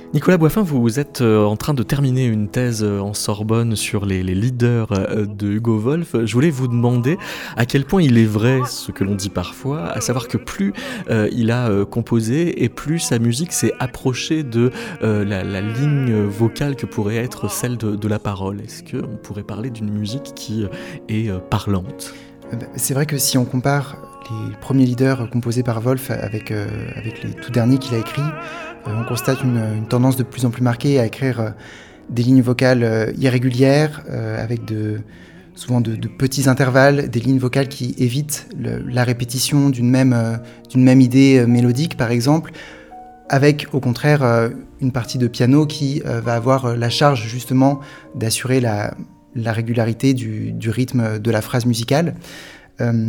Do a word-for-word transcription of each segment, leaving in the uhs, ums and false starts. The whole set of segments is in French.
Nicolas Boiffin, vous êtes euh, en train de terminer une thèse euh, en Sorbonne sur les, les leaders euh, de Hugo Wolf. Je voulais vous demander à quel point il est vrai ce que l'on dit parfois, à savoir que plus euh, il a euh, composé et plus sa musique s'est approchée de euh, la, la ligne vocale que pourrait être celle de, de la parole. Est-ce qu'on pourrait parler d'une musique qui euh, est euh, parlante ? C'est vrai que si on compare les premiers leaders composés par Wolf avec, euh, avec les tout derniers qu'il a écrits, euh, on constate une, une tendance de plus en plus marquée à écrire euh, des lignes vocales euh, irrégulières, euh, avec de, souvent de, de petits intervalles, des lignes vocales qui évitent le, la répétition d'une même, euh, d'une même idée euh, mélodique, par exemple, avec au contraire euh, une partie de piano qui euh, va avoir euh, la charge justement d'assurer la, la régularité du, du rythme de la phrase musicale. Euh,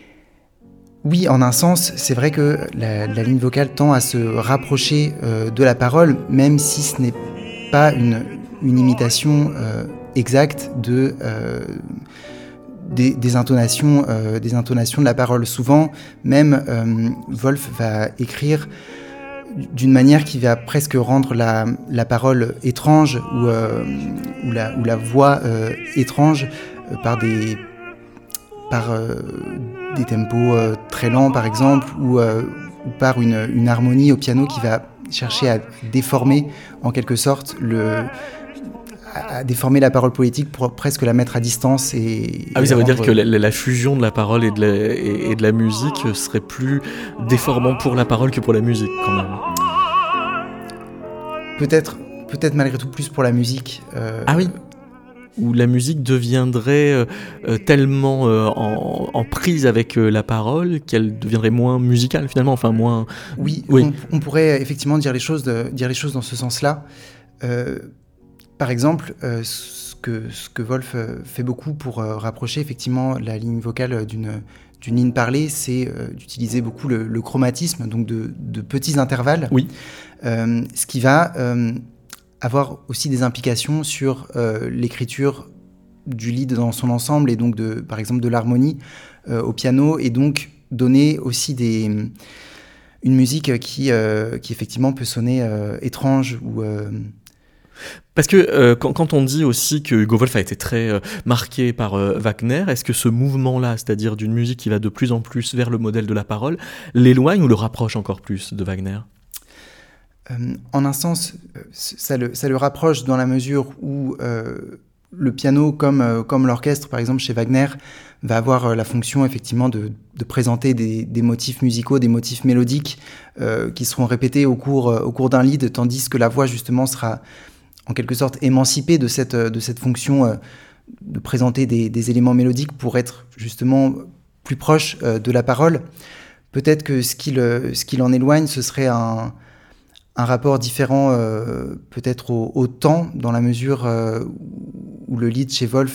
oui, en un sens, c'est vrai que la, la ligne vocale tend à se rapprocher euh, de la parole, même si ce n'est pas une, une imitation euh, exacte de, euh, des, des, intonations, euh, des intonations de la parole. Souvent, même euh, Wolf va écrire d'une manière qui va presque rendre la, la parole étrange ou, euh, ou, la, ou la voix euh, étrange euh, par des par euh, des tempos euh, très lents par exemple ou, euh, ou par une, une harmonie au piano qui va chercher à déformer en quelque sorte le à déformer la parole poétique pour presque la mettre à distance. Et, ah oui, et ça veut rendre... dire que la, la fusion de la parole et de la, et, et de la musique serait plus déformant pour la parole que pour la musique quand même. Peut-être, peut-être malgré tout plus pour la musique. Euh... Ah oui, où la musique deviendrait euh, euh, tellement euh, en, en prise avec euh, la parole qu'elle deviendrait moins musicale finalement, enfin moins... Oui, oui. On, on pourrait effectivement dire les choses, de, dire les choses dans ce sens-là. Euh, par exemple, euh, ce, que, ce que Wolf fait beaucoup pour euh, rapprocher effectivement la ligne vocale d'une, d'une ligne parlée, c'est euh, d'utiliser beaucoup le, le chromatisme, donc de, de petits intervalles. Oui. Euh, ce qui va... Euh, avoir aussi des implications sur euh, l'écriture du lead dans son ensemble et donc de, par exemple de l'harmonie euh, au piano et donc donner aussi des, une musique qui, euh, qui effectivement peut sonner euh, étrange ou... Euh... Parce que euh, quand, quand on dit aussi que Hugo Wolf a été très euh, marqué par euh, Wagner, est-ce que ce mouvement-là, c'est-à-dire d'une musique qui va de plus en plus vers le modèle de la parole, l'éloigne ou le rapproche encore plus de Wagner ? Euh, en un sens, ça le, ça le rapproche dans la mesure où euh, le piano, comme, euh, comme l'orchestre, par exemple chez Wagner, va avoir euh, la fonction effectivement de, de présenter des, des motifs musicaux, des motifs mélodiques euh, qui seront répétés au cours, euh, au cours d'un lead, tandis que la voix justement sera en quelque sorte émancipée de cette, de cette fonction euh, de présenter des, des éléments mélodiques pour être justement plus proche euh, de la parole. Peut-être que ce qui, le, ce qui l'en éloigne, ce serait un... un rapport différent euh, peut-être au, au temps, dans la mesure euh, où le lead chez Wolf